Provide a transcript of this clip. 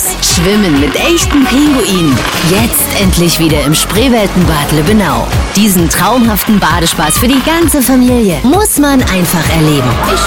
los. Schwimmen mit echten Pinguinen. Jetzt endlich wieder im Spreeweltenbad Lübbenau. Diesen traumhaften Badespaß für die ganze Familie muss man einfach erleben.